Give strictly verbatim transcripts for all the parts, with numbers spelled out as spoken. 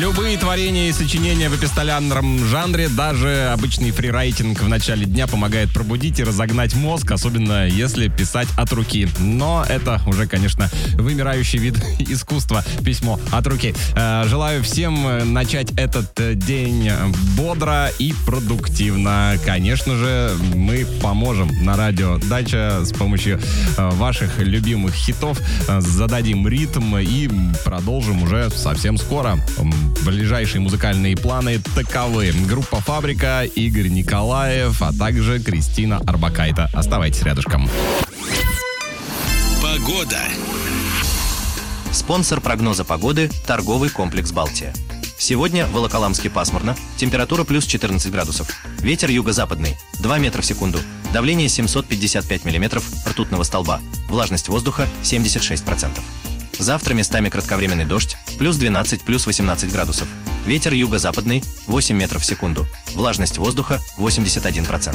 Любые творения и сочинения в эпистолярном жанре, даже обычный фрирайтинг в начале дня помогает пробудить и разогнать мозг, особенно если писать от руки. Но это уже, конечно, вымирающий вид искусства, письмо от руки. Желаю всем начать этот день бодро и продуктивно. Конечно же, мы поможем на радио Дача с помощью ваших любимых хитов, зададим ритм и продолжим уже совсем скоро. Ближайшие музыкальные планы таковы. Группа «Фабрика», Игорь Николаев, а также Кристина Орбакайте. Оставайтесь рядышком. Погода. Спонсор прогноза погоды – торговый комплекс «Балтия». Сегодня в Волоколамске пасмурно, температура плюс четырнадцать градусов, ветер юго-западный, два метра в секунду, давление семьсот пятьдесят пять миллиметров ртутного столба, влажность воздуха семьдесят шесть процентов. Завтра местами кратковременный дождь, плюс двенадцать, плюс восемнадцать градусов, ветер юго-западный, восемь метров в секунду, влажность воздуха восемьдесят один процент.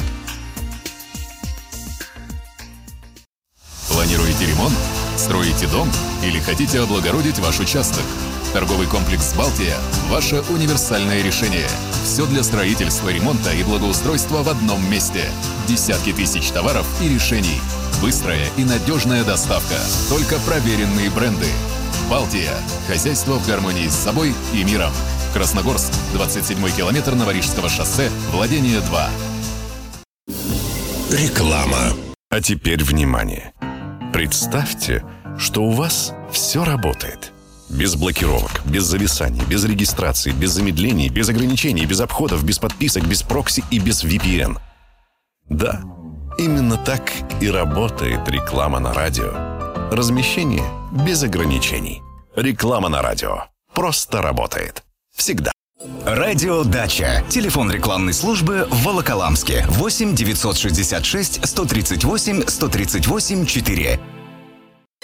Планируете ремонт? Строите дом? Или хотите облагородить ваш участок? Торговый комплекс «Балтия» – ваше универсальное решение. Все для строительства, ремонта и благоустройства в одном месте. Десятки тысяч товаров и решений. Быстрая и надежная доставка. Только проверенные бренды. «Балтия» – хозяйство в гармонии с собой и миром. Красногорск, двадцать седьмой километр Новорижского шоссе, владение два. Реклама. А теперь внимание. Представьте, что у вас все работает. Без блокировок, без зависаний, без регистрации, без замедлений, без ограничений, без обходов, без подписок, без прокси и без ви пи эн. Да, именно так и работает реклама на радио. Размещение без ограничений. Реклама на радио. Просто работает. Всегда. Радио Дача. Телефон рекламной службы в Волоколамске. восемь девятьсот шестьдесят шесть сто тридцать восемь сто тридцать восемь четыре.